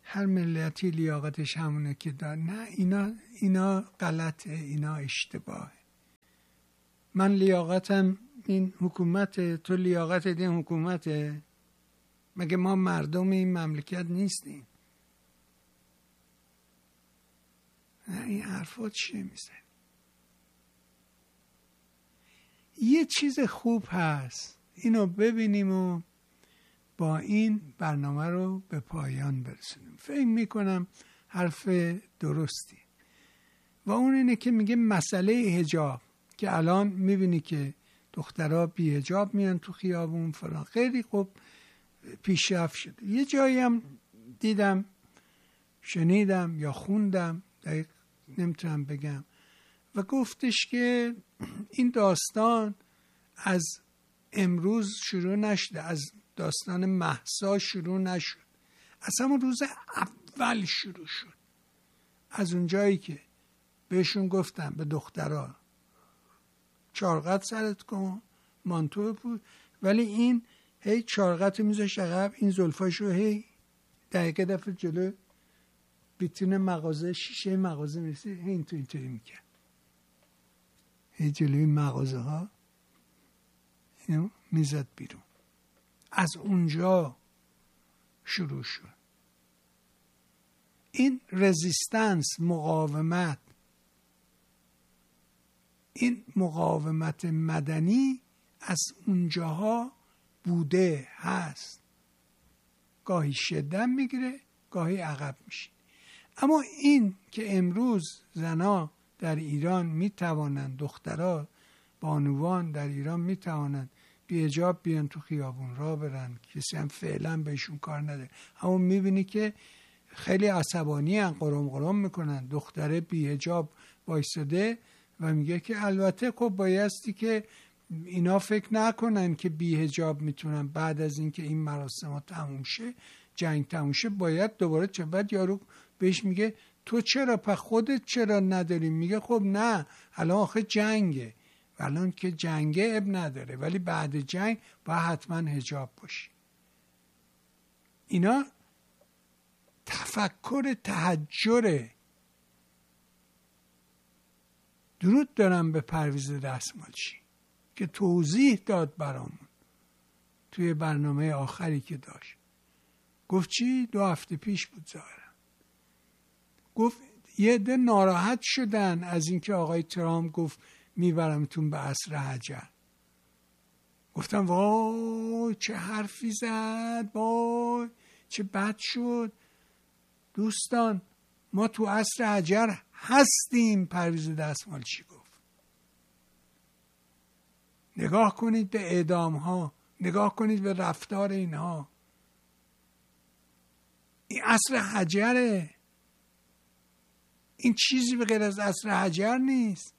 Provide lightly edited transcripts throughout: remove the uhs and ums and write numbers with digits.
هر ملتی لیاقتش همونه که داره. نه، اینا غلطه، اینا اشتباهه. من لیاقتم این حکومته، تو لیاقتت این حکومته؟ مگه ما مردم این مملکت نیستیم؟ نه، این حرفات چیه میزنی؟ یه چیز خوب هست، اینو ببینیم و با این برنامه رو به پایان برسونیم. فکر میکنم حرف درستی و اون اینه که میگه مسئله حجاب، که الان میبینی که دخترها بی حجاب میان تو خیابون فلان، خیلی خوب پیشرفت شده. یه جایی هم دیدم، شنیدم یا خوندم، دقیق نمیتونم بگم، و گفتش که این داستان از امروز شروع نشده، از داستان مهسا شروع نشد، از همون روز اول شروع شد. از اونجایی که بهشون گفتم به دخترها چارقد سرت کن، مانتو بود، ولی این هی چارقد میذاشت عقب، این زلفاشو هی دفعه جلو ویترین مغازه، شیشه مغازه میرسه، هی اینطوری میکرد، هی جلوی مغازه ها اینو میزد بیرون. از اونجا شروع شد این رزیستنس، مقاومت. این مقاومت مدنی از اونجاها بوده هست، گاهی شدت میگیره، گاهی عقب میشه. اما این که امروز زنا در ایران میتوانند، دخترها بانوان در ایران میتوانند بی حجاب بیان تو خیابون را برن، کسی هم فعلا بهشون کار نداره. اما میبینی که خیلی عصبانی ان، قرم میکنن. دختره بی حجاب وایساده و میگه که البته خب بایستی که اینا فکر نکنن که بی حجاب میتونن بعد از اینکه این مراسم ها تموم شه، جنگ تموم شه، باید دوباره چه. بعد یارو بهش میگه تو چرا خودت چرا نداری؟ میگه خب نه، الان آخه جنگه، الان که جنگه اب نداره، ولی بعد جنگ باید حتما حجاب باشی. اینا تفکر تحجره. درود دارم به پرویز دستمالچی که توضیح داد برامون توی برنامه آخری که داشت. گفت چی؟ 2 هفته پیش بود ظاهرا. گفت یه عده ناراحت شدن از اینکه آقای ترامپ گفت میبرمتون به عصر حجر. گفتم وای چه حرفی زد، وای چه بد شد. دوستان ما تو عصر حجر هستیم. پرویز دستمالچی گفت نگاه کنید به اعدام ها، نگاه کنید به رفتار اینها. این عصر حجره، این چیزی به غیر از عصر حجر نیست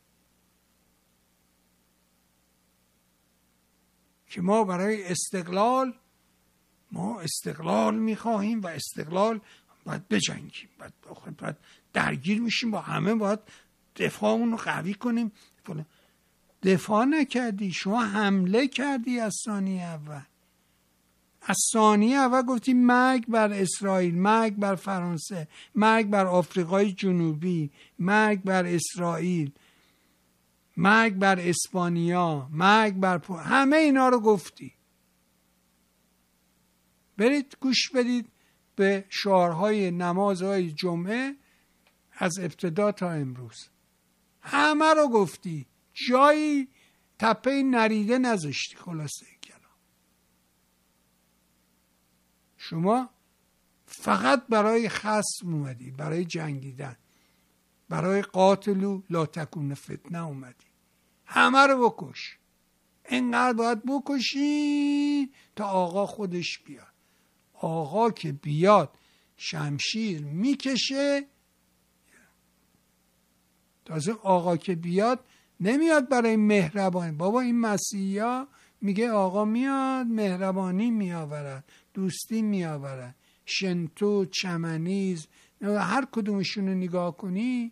که ما برای استقلال میخواهیم و استقلال باید بجنگیم، باید درگیر میشیم با همه، باید دفاعمون رو قوی کنیم. دفاع نکردی، شما حمله کردی. از ثانیه اول گفتی مرگ بر اسرائیل، مرگ بر فرانسه، مرگ بر آفریقای جنوبی، مرگ بر اسرائیل، مرگ بر اسپانیا، مرگ بر همه اینا رو گفتی. برید گوش بدید به شعارهای نمازهای جمعه از ابتدا تا امروز، همه رو گفتی، جایی تپه نریده نذاشتی. خلاصه کلام شما فقط برای خصم اومدی، برای جنگیدن، برای قاتلو لا تکون فتنه اومدی. همه رو بکش، اینقدر باید بکشی تا آقا خودش بیاد. آقا که بیاد شمشیر میکشه. تازه آقا که بیاد نمیاد برای مهربانی. بابا این مسیحا میگه آقا میاد مهربانی میآورد، دوستی میآورد. شنتو، چمنیز، هر کدومشون رو نگاه کنی،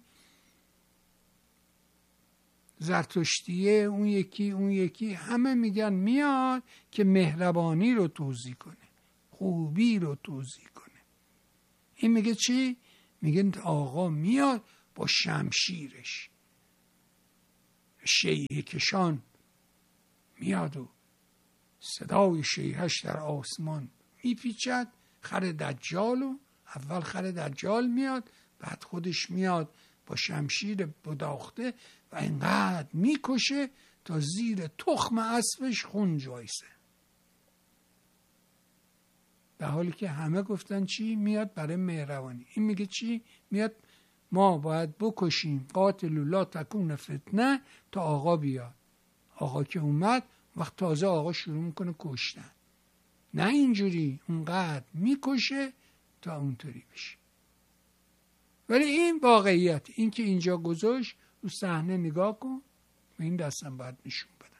زرتشتیه، اون یکی همه میگن میاد که مهربانی رو توزیع کنه، خوبی رو توزیع کنه. این میگه چی؟ میگه آقا میاد با شمشیرش، شیهه کشان میاد و صدای شیهش در آسمان میپیچد. خر دجالو، اول خر دجال میاد، بعد خودش میاد با شمشیر بداخته و اینقدر میکشه تا زیر تخم اسبش خون جایسه. در حالی که همه گفتن چی؟ میاد برای مهربانی. این میگه چی؟ میاد ما باید بکشیم، قاتلوا لا تکون فتنه، تا آقا بیاد. آقا که اومد، وقت تازه آقا شروع میکنه کشتن. نه اینجوری، اونقدر میکشه تا اونطوری بشه. ولی این واقعیت، این که اینجا گذاشت رو صحنه نگاه کن، و این دستم باید نشون بدم.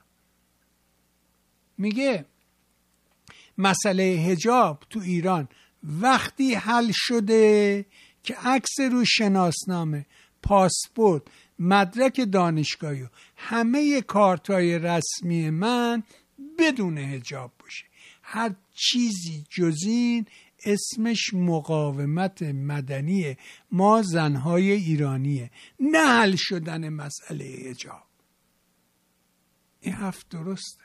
میگه مسئله حجاب تو ایران وقتی حل شده که عکس رو شناسنامه، پاسپورت، مدرک دانشگاهی و همه کارتای رسمی من بدون حجاب باشه. هر چیزی جز این اسمش مقاومت مدنی ما زنهای ایرانیه، نه حل شدن مسئله حجاب. این حرف درسته.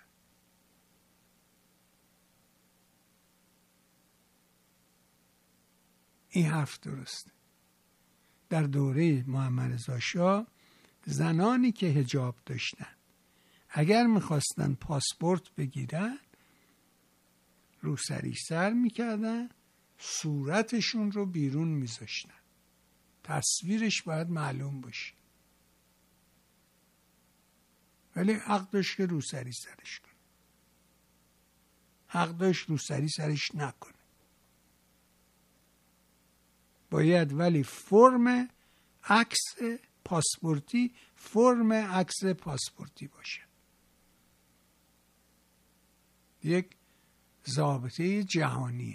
این حرف درسته. در دوره محمد رضا شاه زنانی که حجاب داشتن اگر میخواستن پاسپورت بگیرن روسری سر میکردن، صورتشون رو بیرون میذاشتن، تصویرش باید معلوم باشه، ولی حق داشت که روسری سرش کنه، حق داشت روسری سرش نکنه. باید ولی فرم عکس پاسپورتی، فرم عکس پاسپورتی باشه. یک ضابطه جهانیه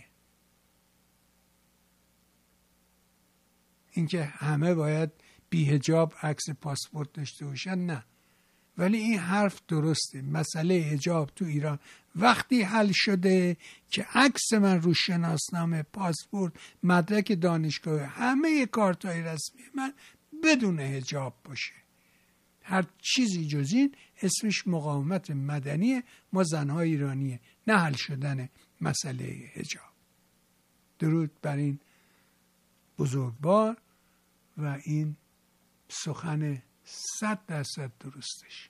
اینکه همه باید بی حجاب عکس پاسپورت داشته باشن، نه. ولی این حرف درسته. مسئله حجاب تو ایران وقتی حل شده که عکس من رو شناسنامه، پاسپورت، مدرک دانشگاه، همه کارتای رسمی من بدون حجاب باشه. هر چیزی جز این اسمش مقاومت مدنی ما زنهای ایرانیه، نه حل شدن مسئله حجاب. درود بر این بزرگوار و این سخن 100% درستش.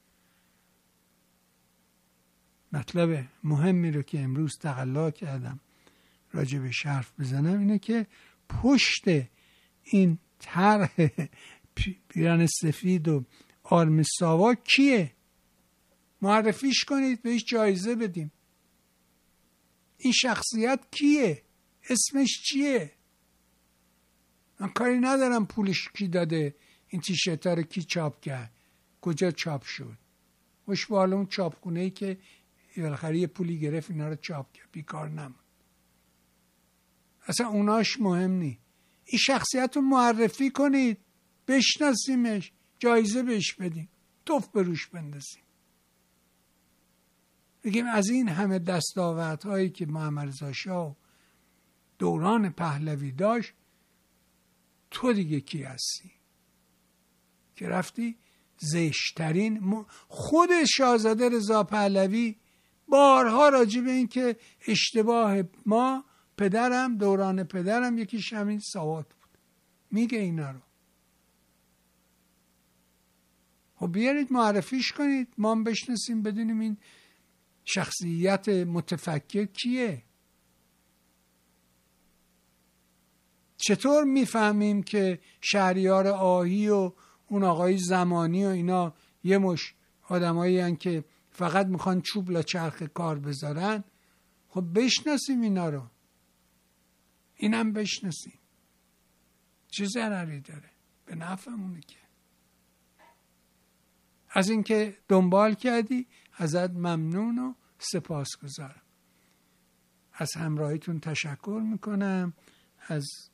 مطلب مهمی رو که امروز تقلا کردم راجع به حرف بزنم اینه که پشت این طرح پیرن سفید و آرم ساوا کیه؟ معرفیش کنید، بهش جایزه بدیم. این شخصیت کیه؟ اسمش چیه؟ من کاری ندارم پولش کی داده، این تیشرت ها رو کی چاپ کرد، کجا چاپ شد. خوش به حال اون چاپخونه‌ای که بالاخره یه پولی گرفت اینا رو چاپ کرد، بیکار نمون. اصلا اوناش مهم نی. این شخصیت رو معرفی کنید، بشناسیمش، جایزه بهش بدیم، توف به روش بندازیم، بگیم از این همه دستاوردهایی که محمد رضا شاه دوران پهلوی داشت تو دیگه کی هستی که رفتی زشترین. خود شاهزاده رضا پهلوی بارها راجع به این که اشتباه ما، پدرم دوران پدرم یکیش همین سواد بود، میگه اینا رو. خب بیارید معرفیش کنید، ما هم بشناسیم، بدونیم این شخصیت متفکر کیه. چطور میفهمیم که شهریار آهی و اون آقای زمانی و اینا یه مش آدمایی هن که فقط میخوان چوب لاچرخ کار بذارن؟ خب بشناسیم اینا رو، اینم بشناسیم. چه ضرری داره؟ به نفعمونه که. از اینکه دنبال کردی ازت ممنون و سپاسگزارم. از همراهیتون تشکر میکنم. از